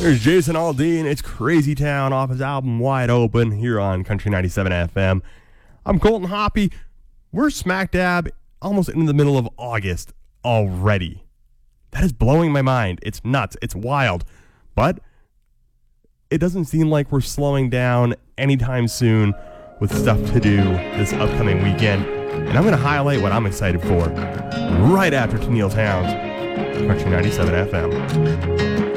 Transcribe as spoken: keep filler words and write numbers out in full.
There's Jason Aldean. It's Crazy Town off his album Wide Open here on Country ninety-seven F M. I'm Colton Hoppy. We're smack dab almost in the middle of August already. That is blowing my mind. It's nuts. It's wild. But it doesn't seem like we're slowing down anytime soon with stuff to do this upcoming weekend. And I'm going to highlight what I'm excited for right after Tennille Townes, Country ninety-seven F M.